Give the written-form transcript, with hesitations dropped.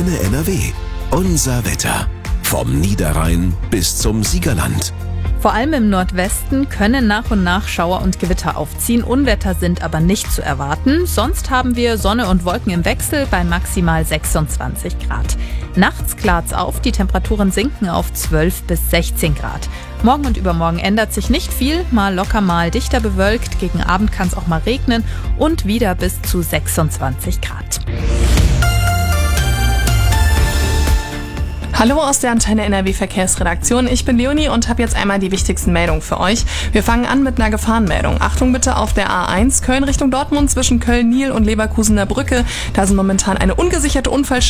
Antenne NRW. Unser Wetter. Vom Niederrhein bis zum Siegerland. Vor allem im Nordwesten können nach und nach Schauer und Gewitter aufziehen. Unwetter sind aber nicht zu erwarten. Sonst haben wir Sonne und Wolken im Wechsel bei maximal 26 Grad. Nachts klart's auf, die Temperaturen sinken auf 12 bis 16 Grad. Morgen und übermorgen ändert sich nicht viel, mal locker, mal dichter bewölkt. Gegen Abend kann es auch mal regnen und wieder bis zu 26 Grad. Hallo aus der Antenne NRW Verkehrsredaktion. Ich bin Leonie und habe jetzt einmal die wichtigsten Meldungen für euch. Wir fangen an mit einer Gefahrenmeldung. Achtung bitte auf der A1 Köln Richtung Dortmund zwischen Köln-Nil und Leverkusener Brücke. Da sind momentan eine ungesicherte Unfallstelle.